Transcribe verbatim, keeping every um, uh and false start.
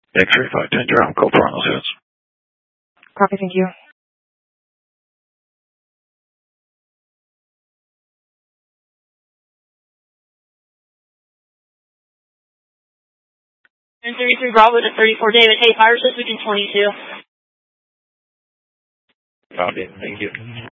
X-ray five ten, you're on call for on those units. Copy, thank you. And thirty-three Bravo to thirty-four David. Hey, fire system twenty-two. Copy, thank you.